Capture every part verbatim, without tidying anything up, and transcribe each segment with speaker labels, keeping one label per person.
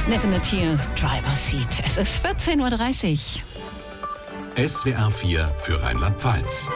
Speaker 1: Sniffing the Tears, Driver Seat. Es ist vierzehn Uhr dreißig.
Speaker 2: S W R vier für Rheinland-Pfalz.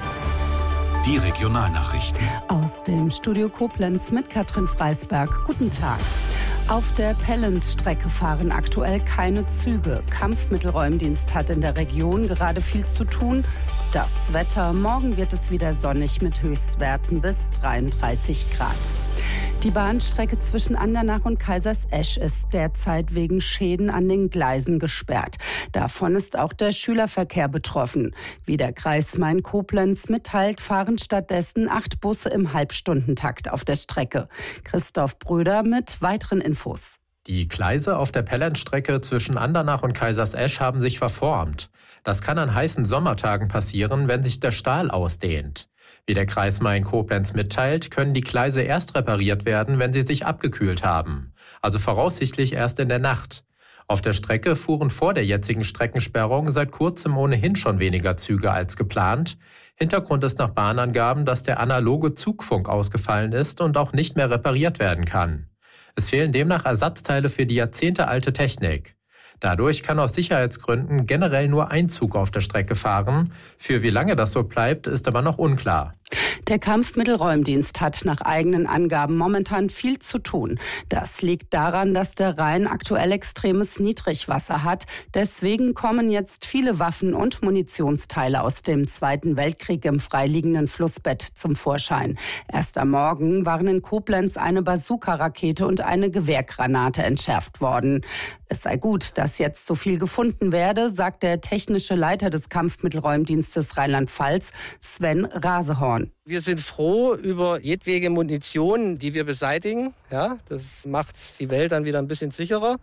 Speaker 2: Die Regionalnachrichten.
Speaker 3: Aus dem Studio Koblenz mit Katrin Freisberg. Guten Tag. Auf der Pellenz-Strecke fahren aktuell keine Züge. Kampfmittelräumdienst hat in der Region gerade viel zu tun. Das Wetter: Morgen wird es wieder sonnig mit Höchstwerten bis dreiunddreißig Grad. Die Bahnstrecke zwischen Andernach und Kaisersesch ist derzeit wegen Schäden an den Gleisen gesperrt. Davon ist auch der Schülerverkehr betroffen. Wie der Kreis Main-Koblenz mitteilt, fahren stattdessen acht Busse im Halbstundentakt auf der Strecke. Christoph Bröder mit weiteren Infos.
Speaker 4: Die Gleise auf der Pellenz-Strecke zwischen Andernach und Kaisersesch haben sich verformt. Das kann an heißen Sommertagen passieren, wenn sich der Stahl ausdehnt. Wie der Kreis Main-Koblenz mitteilt, können die Gleise erst repariert werden, wenn sie sich abgekühlt haben. Also voraussichtlich erst in der Nacht. Auf der Strecke fuhren vor der jetzigen Streckensperrung seit kurzem ohnehin schon weniger Züge als geplant. Hintergrund ist nach Bahnangaben, dass der analoge Zugfunk ausgefallen ist und auch nicht mehr repariert werden kann. Es fehlen demnach Ersatzteile für die jahrzehntealte Technik. Dadurch kann aus Sicherheitsgründen generell nur ein Zug auf der Strecke fahren. Für wie lange das so bleibt, ist aber noch unklar.
Speaker 3: Der Kampfmittelräumdienst hat nach eigenen Angaben momentan viel zu tun. Das liegt daran, dass der Rhein aktuell extremes Niedrigwasser hat. Deswegen kommen jetzt viele Waffen und Munitionsteile aus dem Zweiten Weltkrieg im freiliegenden Flussbett zum Vorschein. Erst am Morgen waren in Koblenz eine Bazooka-Rakete und eine Gewehrgranate entschärft worden. Es sei gut, dass jetzt so viel gefunden werde, sagt der technische Leiter des Kampfmittelräumdienstes Rheinland-Pfalz, Sven Rasehorn.
Speaker 5: Wir sind froh über jedwege Munition, die wir beseitigen. Ja, das macht die Welt dann wieder ein bisschen sicherer.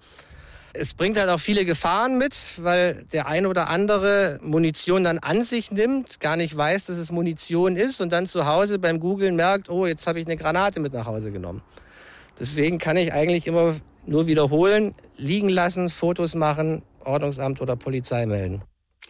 Speaker 5: Es bringt halt auch viele Gefahren mit, weil der ein oder andere Munition dann an sich nimmt, gar nicht weiß, dass es Munition ist und dann zu Hause beim Googlen merkt, oh, jetzt habe ich eine Granate mit nach Hause genommen. Deswegen kann ich eigentlich immer nur wiederholen, liegen lassen, Fotos machen, Ordnungsamt oder Polizei melden.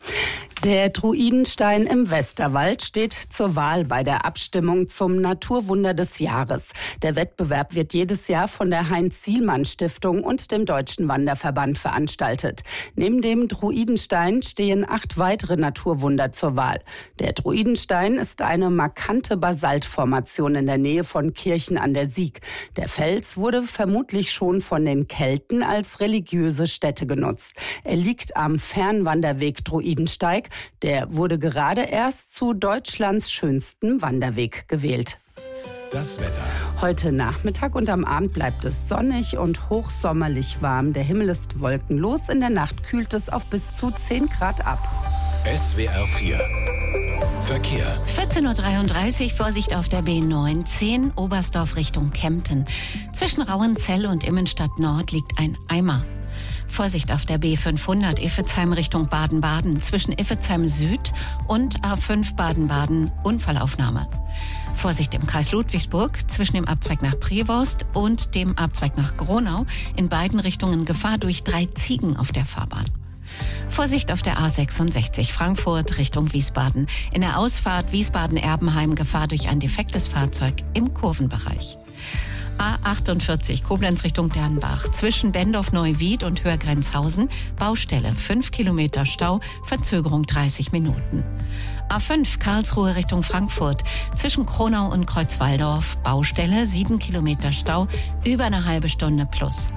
Speaker 3: Der Druidenstein im Westerwald steht zur Wahl bei der Abstimmung zum Naturwunder des Jahres. Der Wettbewerb wird jedes Jahr von der Heinz-Sielmann-Stiftung und dem Deutschen Wanderverband veranstaltet. Neben dem Druidenstein stehen acht weitere Naturwunder zur Wahl. Der Druidenstein ist eine markante Basaltformation in der Nähe von Kirchen an der Sieg. Der Fels wurde vermutlich schon von den Kelten als religiöse Stätte genutzt. Er liegt am Fernwanderweg Druidensteig. Der wurde gerade erst zu Deutschlands schönstem Wanderweg gewählt.
Speaker 2: Das Wetter.
Speaker 3: Heute Nachmittag und am Abend bleibt es sonnig und hochsommerlich warm. Der Himmel ist wolkenlos. In der Nacht kühlt es auf bis zu zehn Grad ab.
Speaker 2: S W R vier. Verkehr.
Speaker 1: vierzehn Uhr dreiunddreißig, Vorsicht auf der B neunzehn, Oberstdorf Richtung Kempten. Zwischen Rauenzell und Immenstadt Nord liegt ein Eimer. Vorsicht auf der B fünfhundert, Iffezheim Richtung Baden-Baden. Zwischen Iffezheim Süd und A fünf Baden-Baden, Unfallaufnahme. Vorsicht im Kreis Ludwigsburg, zwischen dem Abzweig nach Prevorst und dem Abzweig nach Gronau. In beiden Richtungen Gefahr durch drei Ziegen auf der Fahrbahn. Vorsicht auf der A sechsundsechzig, Frankfurt Richtung Wiesbaden. In der Ausfahrt Wiesbaden-Erbenheim Gefahr durch ein defektes Fahrzeug im Kurvenbereich. A achtundvierzig, Koblenz Richtung Dernbach. Zwischen Bendorf-Neuwied und Hörgrenzhausen. Baustelle, fünf Kilometer Stau, Verzögerung dreißig Minuten. A fünf, Karlsruhe Richtung Frankfurt. Zwischen Kronau und Kreuzwaldorf. Baustelle, sieben Kilometer Stau, über eine halbe Stunde plus.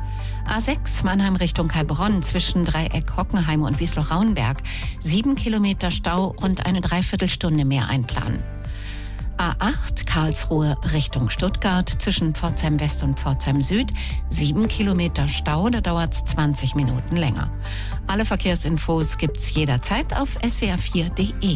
Speaker 1: A sechs, Mannheim Richtung Heilbronn. Zwischen Dreieck Hockenheim und Wiesloch-Rauenberg. sieben Kilometer Stau, rund eine Dreiviertelstunde mehr einplanen. A acht, Karlsruhe Richtung Stuttgart, zwischen Pforzheim West und Pforzheim Süd, sieben Kilometer Stau, da dauert es zwanzig Minuten länger. Alle Verkehrsinfos gibt's jederzeit auf S W R vier punkt de.